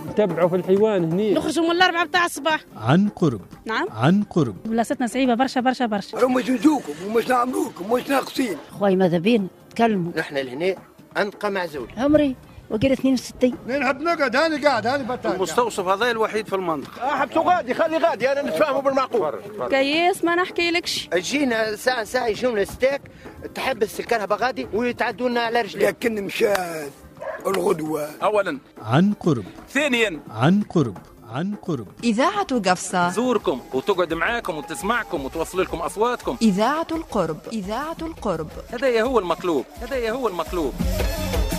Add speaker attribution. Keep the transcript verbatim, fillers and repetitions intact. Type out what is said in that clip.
Speaker 1: تبعوا في الحيوان هني.
Speaker 2: نخرجوا من الأربعة بتاع الصباح
Speaker 3: عن قرب.
Speaker 2: نعم
Speaker 3: عن قرب.
Speaker 2: بلاصتنا صعيبة برشا برشا برشا.
Speaker 4: هم يجوزوكم ومش نعملوكم ومش ناقصين.
Speaker 5: خوي ماذا بين تكلموا.
Speaker 6: نحن لهنا أنقى معزول.
Speaker 5: عمري وقيل اثنين وستين.
Speaker 4: نحب نقعد هاني قاعد هاني بطال.
Speaker 6: المستوصف هذا الوحيد في المنطقة.
Speaker 4: حبسوا غادي خلي غادي أنا نتفاهموا بالمعقول.
Speaker 2: كيس ما نحكي لكش.
Speaker 6: جينا ساعة ساعة يجونا ستيك تحبس الكرهبة غادي ويتعدونا على رجلين.
Speaker 4: لكن مشات الغدوة.
Speaker 7: أولا
Speaker 3: عن قرب.
Speaker 7: ثانيا
Speaker 3: عن قرب. عن قرب.
Speaker 8: إذاعة قفصة
Speaker 7: تزوركم وتقعد معاكم وتسمعكم وتوصل لكم أصواتكم.
Speaker 8: إذاعة القرب. إذاعة القرب.
Speaker 7: هذا هو المطلوب. هذا هو المطلوب.